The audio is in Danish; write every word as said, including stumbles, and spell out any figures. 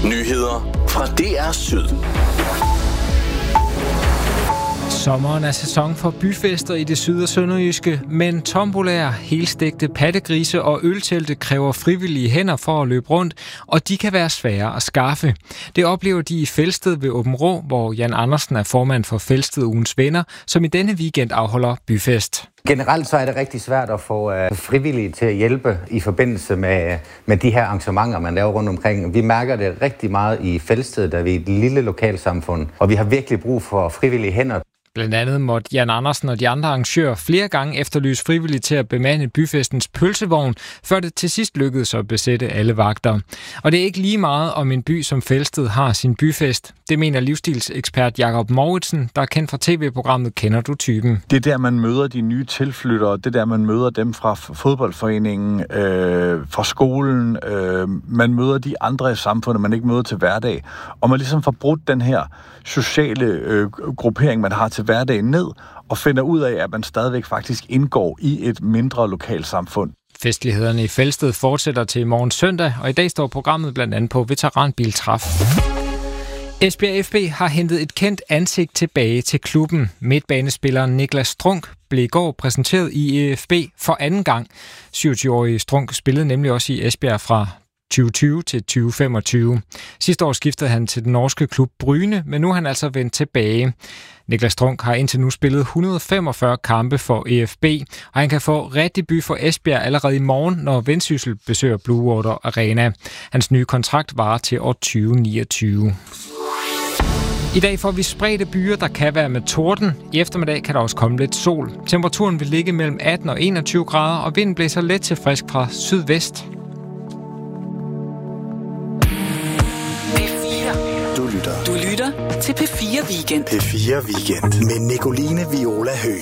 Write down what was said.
Nyheder fra D R Syd. Sommeren er sæson for byfester i det syd- og sønderjyske, men tombolaer, helstegte pattegrise og øltelte kræver frivillige hænder for at løbe rundt, og de kan være svære at skaffe. Det oplever de i Felsted ved Aabenraa, hvor Jan Andersen er formand for Felsted Ugens Venner, som i denne weekend afholder byfest. Generelt så er det rigtig svært at få uh, frivillige til at hjælpe i forbindelse med, med de her arrangementer, man laver rundt omkring. Vi mærker det rigtig meget i Felsted, da vi er et lille lokalsamfund, og vi har virkelig brug for frivillige hænder. Blandt andet måtte Jan Andersen og de andre arrangører flere gange efterlyse frivillige til at bemande byfestens pølsevogn, før det til sidst lykkedes at besætte alle vagter. Og det er ikke lige meget, om en by som Felsted har sin byfest. Det mener livsstilsekspert Jakob Mouritsen, der er kendt fra tv-programmet Kender du typen? Det er der, man møder de nye tilflyttere. Det er der, man møder dem fra fodboldforeningen, øh, fra skolen. Øh, man møder de andre i samfundet, man ikke møder til hverdag. Og man ligesom får brudt den her sociale øh, gruppering, man har til hverdagen ned, og finder ud af, at man stadigvæk faktisk indgår i et mindre lokalsamfund. Festlighederne i Felsted fortsætter til i morgen søndag, og i dag står programmet blandt andet på veteranbiltræf. Esbjerg F B har hentet et kendt ansigt tilbage til klubben. Midtbanespilleren Niklas Strunk blev i går præsenteret i E F B for anden gang. syvogtyve-årige Strunk spillede nemlig også i Esbjerg fra tyve tyve til tyve femogtyve. Sidste år skiftede han til den norske klub Bryne, men nu er han altså vendt tilbage. Niklas Strunk har indtil nu spillet et hundrede og femogfyrre kampe for E F B, og han kan få ret debut for Esbjerg allerede i morgen, når Vendsyssel besøger Blue Water Arena. Hans nye kontrakt varer til år tyve niogtyve. I dag får vi spredte byer, der kan være med torden. I eftermiddag kan der også komme lidt sol. Temperaturen vil ligge mellem atten og enogtyve grader, og vinden blæser let til frisk fra sydvest. Du lytter. Du lytter til P fire Weekend. P fire Weekend med Nicoline Viola Høgh.